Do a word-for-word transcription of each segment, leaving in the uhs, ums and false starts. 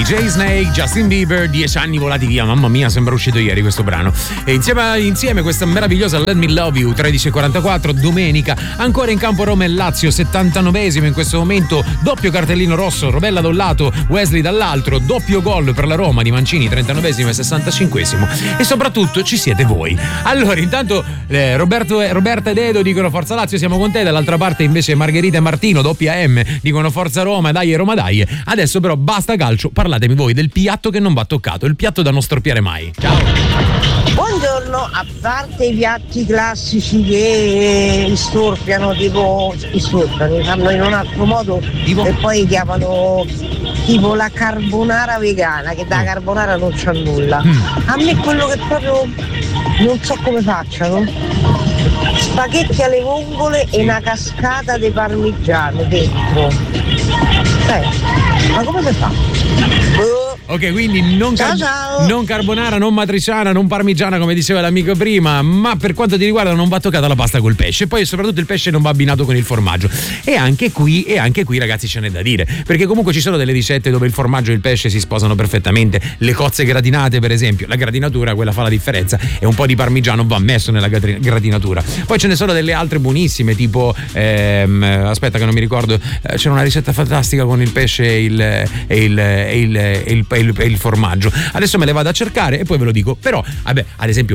D J Snake, Justin Bieber, dieci anni volati via, mamma mia, sembra uscito ieri questo brano. E insieme, insieme questa meravigliosa Let Me Love You, tredici e quarantaquattro, domenica, ancora in campo Roma e Lazio, settantanovesimo in questo momento, doppio cartellino rosso, Rovella da un lato, Wesley dall'altro, doppio gol per la Roma di Mancini, trentanovesimo e sessantacinquesimo, e soprattutto ci siete voi. Allora, intanto eh, Roberto, Roberta ed Edo dicono Forza Lazio, siamo con te, dall'altra parte invece Margherita e Martino, doppia M, dicono Forza Roma, dai Roma dai. Adesso però basta calcio, parlatemi voi del piatto che non va toccato, il piatto da non storpiare mai. Ciao. Buongiorno, a parte i piatti classici che storpiano, tipo storpiano, li fanno in un altro modo tipo? E poi chiamano tipo la carbonara vegana, che da carbonara non c'ha nulla. Mm. A me quello che proprio non so come facciano, spaghetti alle vongole e una cascata di parmigiano dentro. Eh, ma come si fa? Ok, quindi non, ciao, car- ciao. non carbonara, non matriciana, non parmigiana come diceva l'amico prima, ma per quanto ti riguarda non va toccata la pasta col pesce, poi soprattutto il pesce non va abbinato con il formaggio. E anche qui, e anche qui ragazzi ce n'è da dire, perché comunque ci sono delle ricette dove il formaggio e il pesce si sposano perfettamente, le cozze gratinate per esempio, la gratinatura quella fa la differenza e un po' di parmigiano va messo nella gratinatura. Poi ce ne sono delle altre buonissime tipo ehm, aspetta che non mi ricordo, eh, c'era una ricetta fantastica con il pesce e il, e il, e il, e il, e il, e il formaggio, adesso me le vado a cercare e poi ve lo dico. Però vabbè, ad esempio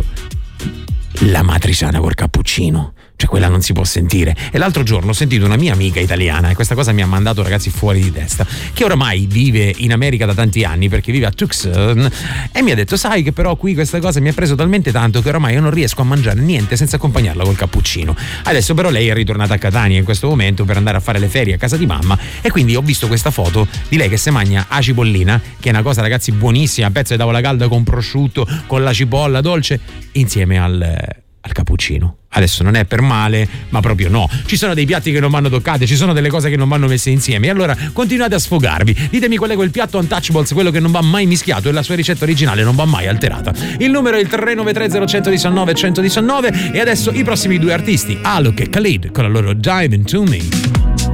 la matriciana col cappuccino, cioè quella non si può sentire. E l'altro giorno ho sentito una mia amica italiana, e questa cosa mi ha mandato ragazzi fuori di testa, che oramai vive in America da tanti anni perché vive a Tucson, e mi ha detto sai che però qui questa cosa mi ha preso talmente tanto che oramai io non riesco a mangiare niente senza accompagnarla col cappuccino. Adesso però lei è ritornata a Catania in questo momento per andare a fare le ferie a casa di mamma, e quindi ho visto questa foto di lei che se magna a cipollina, che è una cosa ragazzi buonissima, pezzo di tavola calda con prosciutto, con la cipolla dolce insieme al al cappuccino. Adesso non è per male, ma proprio no. Ci sono dei piatti che non vanno toccati, ci sono delle cose che non vanno messe insieme, e allora continuate a sfogarvi. Ditemi qual è quel piatto untouchables, quello che non va mai mischiato e la sua ricetta originale non va mai alterata. Il numero è il tre nove tre zero uno uno nove uno uno nove, e adesso i prossimi due artisti, Alok e Khalid con la loro Dive Into Me.